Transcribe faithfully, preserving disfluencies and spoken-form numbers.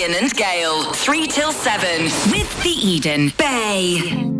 Ian and Gail, three till seven, with the Eden Bay.